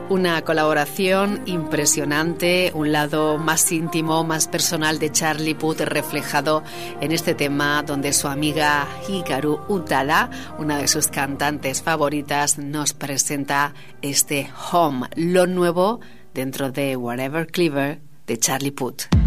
Una colaboración impresionante, un lado más íntimo, más personal de Charlie Puth reflejado en este tema donde su amiga Hikaru Utada, una de sus cantantes favoritas, nos presenta este Home, lo nuevo dentro de Whatever Cleaver de Charlie Puth.